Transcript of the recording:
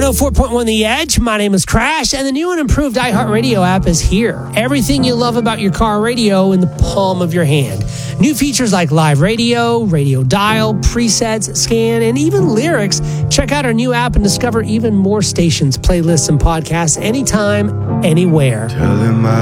104.1 The Edge. My name is Crash, and the new and improved iHeartRadio app is here. Everything you love about your car radio in the palm of your hand. New features like live radio, radio dial, presets, scan, and even lyrics. Check out our new app and discover even more stations, playlists, and podcasts anytime, anywhere.